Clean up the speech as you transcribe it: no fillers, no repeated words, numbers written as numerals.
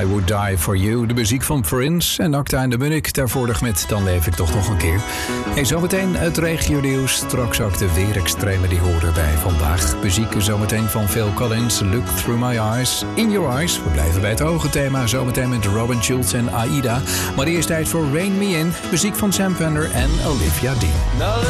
I Would Die For You. De muziek van Prince en Acta en de Munnik. Daarvoor met Dan leef ik toch nog een keer. En zometeen het regionieuws. Straks ook de weerextremen die horen bij vandaag. Muziek zometeen van Phil Collins. Look Through My Eyes. In Your Eyes. We blijven bij het hoge thema. Zometeen met Robin Schulz en Aida. Maar eerst tijd voor Rain Me In. Muziek van Sam Fender en Olivia Dean.